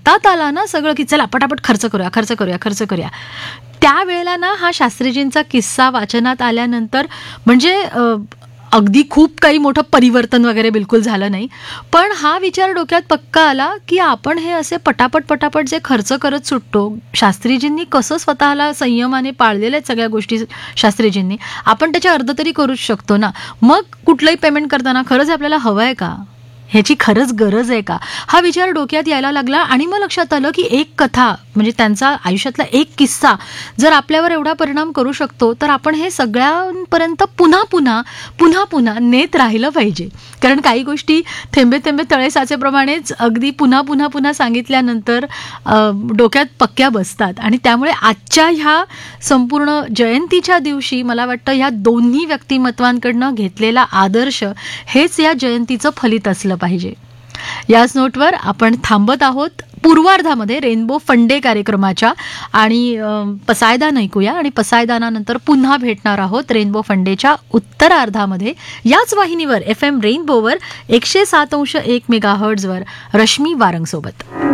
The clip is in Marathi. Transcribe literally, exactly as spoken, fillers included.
हातात आला ना सगळं की चला पटापट खर्च करूया खर्च करूया खर्च करूया, त्यावेळेला ना हा शास्त्रीजींचा किस्सा वाचनात आल्यानंतर म्हणजे अगदी खूप काही मोठं परिवर्तन वगैरे बिलकुल झालं नाही, पण हा विचार डोक्यात पक्का आला की आपण हे असे पटापट पटापट जे खर्च करत सुटतो, शास्त्रीजींनी कसं स्वतःला संयमाने पाळलेल्या आहेत सगळ्या गोष्टी शास्त्रीजींनी, आपण त्याच्या अर्ध तरी करूच शकतो ना. मग कुठलंही पेमेंट करताना खरंच आपल्याला हवं आहे का, ह्याची खरंच गरज आहे का, हा विचार डोक्यात यायला लागला. आणि मग लक्षात आलं की एक कथा म्हणजे त्यांचा आयुष्यातला एक किस्सा जर आपल्यावर एवढा परिणाम करू शकतो तर आपण हे सगळ्यांपर्यंत पुन्हा पुन्हा पुन्हा पुन्हा नेत राहिलं पाहिजे. कारण काही गोष्टी थेंबे थेंबे तळे साचेप्रमाणेच अगदी पुन्हा पुन्हा पुन्हा सांगितल्यानंतर डोक्यात पक्क्या बसतात. आणि त्यामुळे आजच्या ह्या संपूर्ण जयंतीच्या दिवशी मला वाटतं ह्या दोन्ही व्यक्तिमत्वांकडनं घेतलेला आदर्श हेच या जयंतीचं फलित असलं पाहिजे. याच नोटवर आपण थांबत आहोत पूर्वार्धामध्ये रेनबो फंडे कार्यक्रमाच्या, आणि पसायदान ऐकूया आणि पसायदानानंतर पुन्हा भेटणार आहोत रेनबो फंडेच्या उत्तरार्धामध्ये याच वाहिनीवर एफ एम रेनबोवर एकशे सात अंश एक मेगाहर्ट्झवर रश्मी वारंग सोबत.